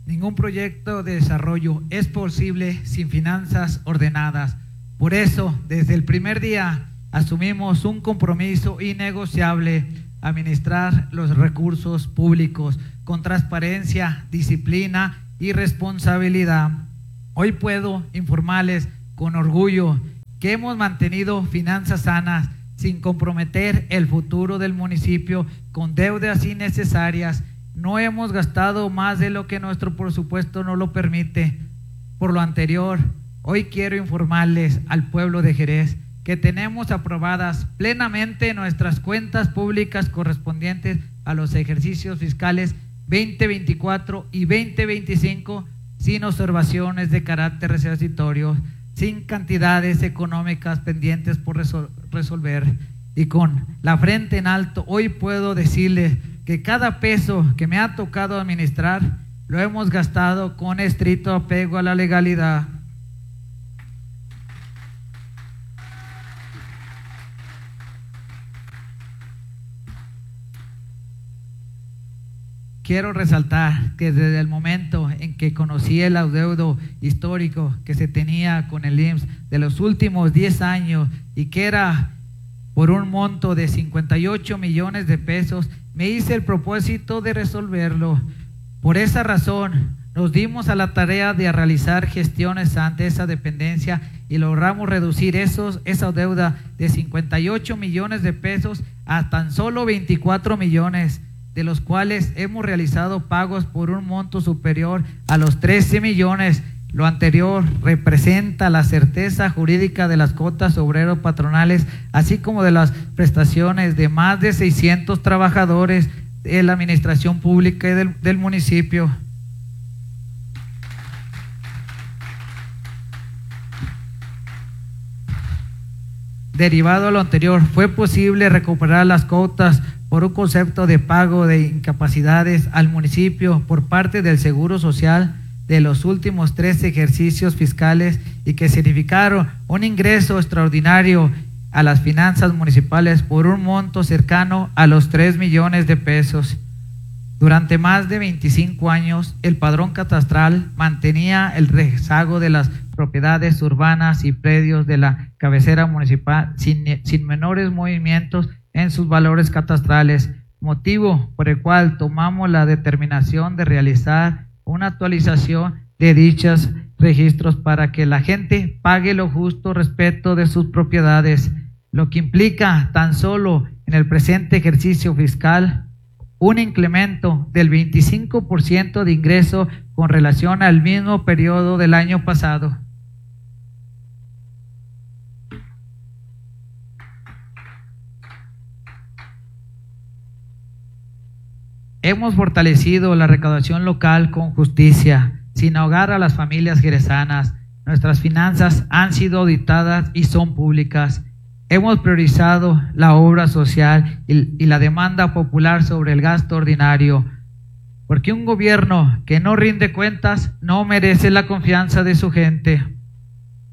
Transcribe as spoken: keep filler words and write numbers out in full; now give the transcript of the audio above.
Ningún proyecto de desarrollo es posible sin finanzas ordenadas. Por eso, desde el primer día, asumimos un compromiso innegociable: administrar los recursos públicos con transparencia, disciplina y responsabilidad. Hoy puedo informarles con orgullo que hemos mantenido finanzas sanas sin comprometer el futuro del municipio con deudas innecesarias. No hemos gastado más de lo que nuestro presupuesto no lo permite. Por lo anterior, hoy quiero informarles al pueblo de Jerez que tenemos aprobadas plenamente nuestras cuentas públicas correspondientes a los ejercicios fiscales veinte veinticuatro y veinte veinticinco sin observaciones de carácter resarcitorio, sin cantidades económicas pendientes por resol- resolver. Y con la frente en alto, hoy puedo decirles que cada peso que me ha tocado administrar lo hemos gastado con estricto apego a la legalidad. Quiero resaltar que desde el momento en que conocí el adeudo histórico que se tenía con el I M S S de los últimos diez años y que era por un monto de cincuenta y ocho millones de pesos, me hice el propósito de resolverlo. Por esa razón, nos dimos a la tarea de realizar gestiones ante esa dependencia y logramos reducir esos, esa deuda de cincuenta y ocho millones de pesos a tan solo veinticuatro millones, de los cuales hemos realizado pagos por un monto superior a los trece millones. Lo anterior representa la certeza jurídica de las cuotas obreros patronales, así como de las prestaciones de más de seiscientos trabajadores de la administración pública y del, del municipio. Derivado a lo anterior, fue posible recuperar las cuotas por un concepto de pago de incapacidades al municipio por parte del Seguro Social de los últimos tres ejercicios fiscales y que significaron un ingreso extraordinario a las finanzas municipales por un monto cercano a los tres millones de pesos. Durante más de veinticinco años, el padrón catastral mantenía el rezago de las propiedades urbanas y predios de la cabecera municipal sin, sin menores movimientos en sus valores catastrales, motivo por el cual tomamos la determinación de realizar una actualización de dichos registros para que la gente pague lo justo respecto de sus propiedades, lo que implica tan solo en el presente ejercicio fiscal un incremento del veinticinco por ciento de ingreso con relación al mismo periodo del año pasado. Hemos fortalecido la recaudación local con justicia, sin ahogar a las familias jerezanas. Nuestras finanzas han sido auditadas y son públicas. Hemos priorizado la obra social y, y la demanda popular sobre el gasto ordinario, porque un gobierno que no rinde cuentas no merece la confianza de su gente.